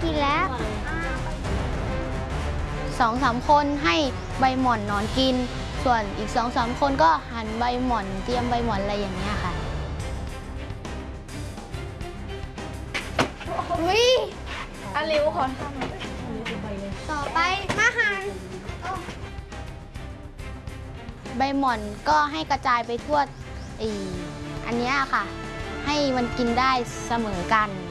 กินแล้ว 2-3 คนให้ใบหม่อนนอนกิน ส่วนอีก 2-3 คนก็หั่นใบหม่อนเตรียมใบหม่อนอะไรอย่างเงี้ยค่ะวิอาริวขอทต่อไปมาหั่นใบหม่อนก็ให้กระจายไปทั่วอันเนี้ยค่ะให้มันกินได้เสมอกัน